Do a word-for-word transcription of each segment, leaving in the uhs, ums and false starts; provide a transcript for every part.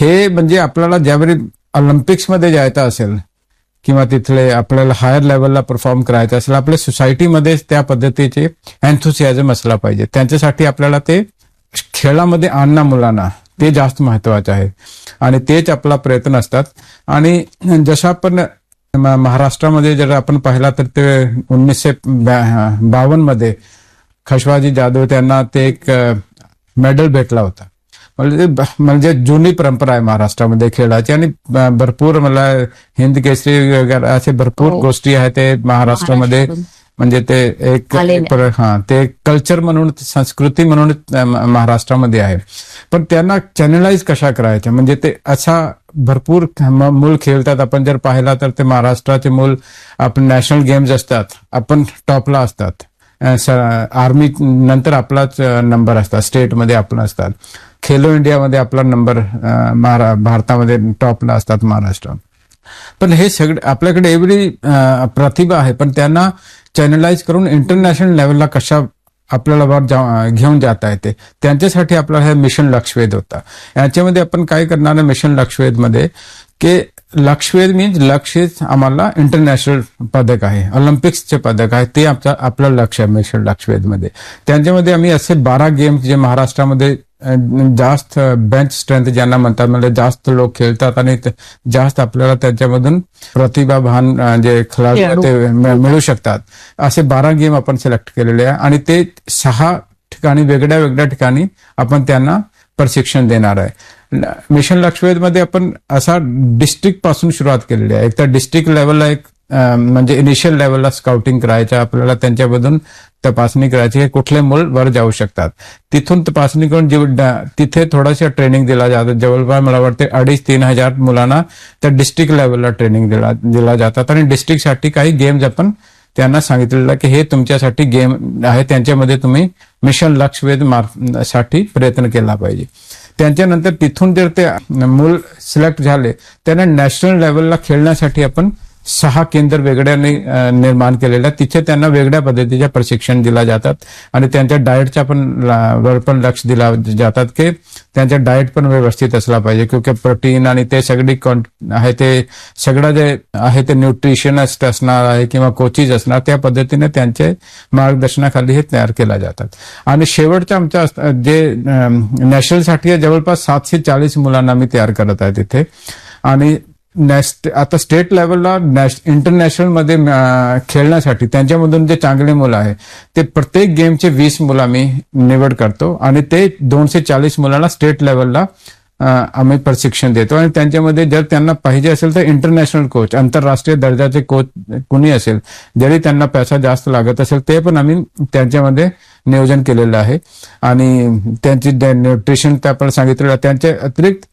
हे म्हणजे आपल्याला ज्यावेळी ऑलिम्पिक्समध्ये जायचं असेल किंवा तिथले आपल्याला हायर लेवलला परफॉर्म करायचं असेल, आपल्या सोसायटीमध्ये त्या पद्धतीचे एन्थुसियाझम असला पाहिजे. त्यांच्यासाठी आपल्याला ते खेळामध्ये आणणं मुलांना ते जास्त महत्वाचं आहे आणि तेच आपला प्रयत्न असतात. आणि जसं आपण महाराष्ट्रामध्ये जर आपण पाहिला तर ते उन्नीसशे बावन्न मध्ये खशवाजी जाधव त्यांना ते एक मेडल भेटला होता. म्हणजे म्हणजे जुनी परंपरा आहे महाराष्ट्रामध्ये खेळाची आणि भरपूर मला हिंद केसरी वगैरे असे भरपूर गोष्टी आहेत ते महाराष्ट्रामध्ये. म्हणजे ते एक हा ते कल्चर म्हणून संस्कृती म्हणून महाराष्ट्रामध्ये आहे. पण त्यांना चॅनलाइज कशा करायच्या म्हणजे ते असा भरपूर मूल खेळतात. आपण जर पाहिला तर ते महाराष्ट्राचे मूल आपण नॅशनल गेम्स असतात आपण टॉपला असतात, आर्मी नंतर आपलाच नंबर असतात, स्टेटमध्ये आपण असतात, खेलो इंडियामध्ये आपला नंबर भारतामध्ये टॉपला असतात महाराष्ट्र. पण हे सगळे आपल्याकडे एवढी प्रतिभा आहे पण त्यांना चॅनलाइज करून इंटरनॅशनल लेवलला कशा आपल्याला वर घेऊन जाता येते त्यांच्यासाठी आपल्याला हे मिशन लक्षवेध होता. याच्यामध्ये आपण काय करणार आहे मिशन लक्षवेध मध्ये की लक्षवेध मीन्स लक्ष्य आम्हाला इंटरनॅशनल पदक आहे, ऑलिम्पिक्सचे पदक आहे, ते आमचं आपलं लक्ष आहे मिशन लक्षवेध मध्ये. त्यांच्यामध्ये आम्ही असे बारा गेम्स जे महाराष्ट्रामध्ये जास्त बेंच स्ट्रेंथ ज्यांना म्हणतात म्हणजे जास्त लोक खेळतात आणि जास्त आपल्याला त्याच्यामधून प्रतिभावान जे खेळाडू ते मिळू शकतात असे बारा गेम आपण सिलेक्ट केलेले आहे आणि ते सहा ठिकाणी वेगळ्या वेगळ्या ठिकाणी आपण त्यांना प्रशिक्षण देणार आहे. मिशन लक्षवेध मध्ये आपण असा डिस्ट्रिक्ट पासून सुरुवात केलेली आहे. एक तर डिस्ट्रिक्ट लेवलला एक म्हणजे इनिशियल लेवलला स्काउटिंग करायचं, आपल्याला त्यांच्यामधून तपासणी करायची की कुठले मूल वर जाऊ शकतात. तिथून तपासणी करून तिथे थोडंसं ट्रेनिंग दिला जातं. जवळपास मला वाटते अडीच तीन हजार मुलांना त्या डिस्ट्रिक्ट लेवलला ट्रेनिंग दिला दिला जातात आणि डिस्ट्रिक्टसाठी काही गेम्स आपण त्यांना सांगितलेलं की हे तुमच्यासाठी गेम आहे, त्यांच्यामध्ये तुम्ही मिशन लक्षवेध साठी प्रयत्न केला पाहिजे. त्यांच्यानंतर तिथून जर ते मूल सिलेक्ट झाले त्यांना नॅशनल लेवलला खेळण्यासाठी आपण सहा केंद्र वेगळ्याने निर्माण केलेल्या, तिथे त्यांना वेगळ्या पद्धतीचे प्रशिक्षण दिला जातात आणि त्यांच्या डाएटच्या पण वर पण लक्ष दिला जातात की त्यांच्या डाएट पण व्यवस्थित असला पाहिजे क्योंकि प्रोटीन आणि ते सगळी आहे ते सगळं जे आहे ते न्यूट्रिशनिस्ट असणार आहे किंवा कोचीज असणार त्या पद्धतीने त्यांचे मार्गदर्शनाखाली हे तयार केला जातात. आणि शेवटच्या आमच्या जे नॅशनलसाठी जवळपास सातशे चाळीस मुलांना मी तयार करत आहे तिथे. आणि नेक्स्ट आता स्टेट लेवलला इंटरनॅशनल मध्ये खेळण्यासाठी त्यांच्यामधून जे चांगले मुलं आहे ते प्रत्येक गेमचे वीस मुलं आम्ही निवड करतो आणि ते दोनशे चाळीस मुलांना स्टेट लेवलला आम्ही प्रशिक्षण देतो. आणि त्यांच्यामध्ये जर त्यांना पाहिजे असेल तर इंटरनॅशनल कोच आंतरराष्ट्रीय दर्जाचे कोच कुणी असेल, जरी त्यांना पैसा जास्त लागत असेल ते पण आम्ही त्यांच्यामध्ये नियोजन केलेलं आहे. आणि त्यांची न्यूट्रिशन ते आपण सांगितलेलं त्यांच्या अतिरिक्त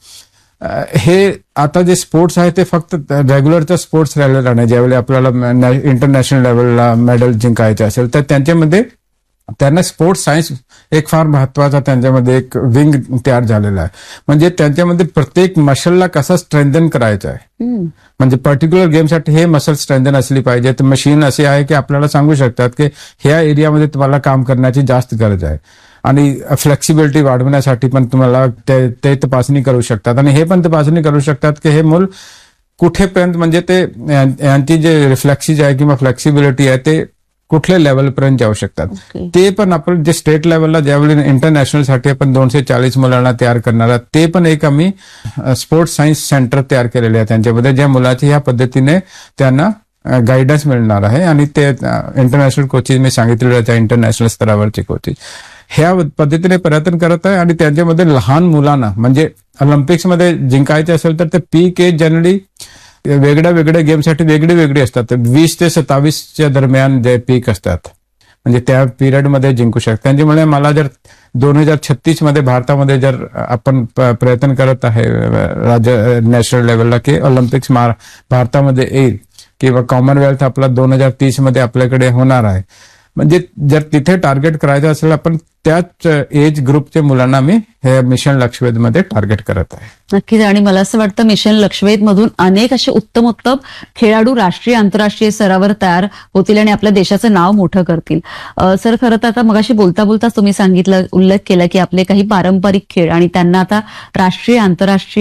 हे आता जे स्पोर्ट्स आहे ते फक्त रेग्युलरचा स्पोर्ट्स राहिलेला नाही. ज्यावेळी आपल्याला इंटरनॅशनल लेवलला मेडल जिंकायचे असेल तर त्यांच्यामध्ये त्यांना स्पोर्ट्स सायन्स एक फार महत्वाचा त्यांच्यामध्ये एक विंग तयार झालेला आहे. म्हणजे त्यांच्यामध्ये प्रत्येक मसलला कसा स्ट्रेंथन करायचं आहे, म्हणजे पर्टिक्युलर गेमसाठी हे मसल स्ट्रेंथन असली पाहिजे. तर मशीन अशी आहे की आपल्याला सांगू शकतात की ह्या एरियामध्ये तुम्हाला काम करण्याची जास्त गरज आहे आणि फ्लेक्सिबिलिटी वाढवण्यासाठी पण तुम्हाला ते, ते तपासणी करू शकतात. आणि हे पण तपासणी करू शकतात की हे मूल कुठेपर्यंत म्हणजे ते यांची जे रिफ्लेक्सिज आहे किंवा फ्लेक्सिबिलिटी आहे ते कुठल्या लेवलपर्यंत जाऊ शकतात. ते पण आपण जे स्टेट लेवलला ज्यावेळी इंटरनॅशनल साठी आपण दोनशे चाळीस मुलांना तयार करणार आहात ते पण एक आम्ही स्पोर्ट्स सायन्स सेंटर तयार केलेले आहे त्यांच्यामध्ये, ज्या मुलाची ह्या पद्धतीने त्यांना गायडन्स मिळणार आहे. आणि ते इंटरनॅशनल कोचेस मी सांगितलेलं त्या इंटरनॅशनल स्तरावरचे कोचेस ह्या पद्धतीने प्रयत्न करत आहे. आणि त्यांच्यामध्ये लहान मुलांना म्हणजे ऑलिम्पिक्समध्ये जिंकायचे असेल तर ते पीक एज जनरली वेगळ्या वेगळ्या गेमसाठी वेगळी वेगळी असतात. वीस ते सत्तावीसच्या दरम्यान जे पीक असतात म्हणजे त्या पिरियडमध्ये जिंकू शकतात. त्यांच्यामुळे मला जर दोन हजार छत्तीस मध्ये भारतामध्ये जर आपण प्रयत्न करत आहे राज्य नॅशनल लेवलला की ऑलिम्पिक्स भारतामध्ये येईल किंवा कॉमनवेल्थ आपला दोन हजार तीस मध्ये आपल्याकडे होणार आहे, म्हणजे जर तिथे टार्गेट करायचं असेल आपण त्याच एज ग्रुपच्या मुलांना मी हे मिशन लक्षवेध मध्ये टार्गेट करत आहे. नक्कीच. आणि मला असं वाटतं मिशन लक्षवेध मधून अनेक असे उत्तम उत्तम खेळाडू राष्ट्रीय आंतरराष्ट्रीय स्तरावर तयार होतील आणि आपल्या देशाचं नाव मोठं करतील. सर खरं तर आता मगाशी बोलता बोलता तुम्ही सांगितलं उल्लेख केला की आपले काही पारंपरिक खेळ आणि त्यांना आता राष्ट्रीय आंतरराष्ट्रीय